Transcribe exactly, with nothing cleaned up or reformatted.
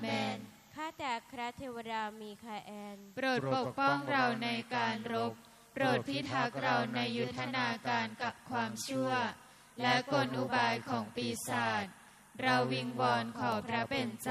เมนข้าแต่พระเทวดามีคาแอนโปรดปกป้องเราในการรบโปรดพิทักษ์เราในยุทธนาการกับความชั่วและกลอุบายของปีศาจเราวิงวอนขอพระเป็นเจ้า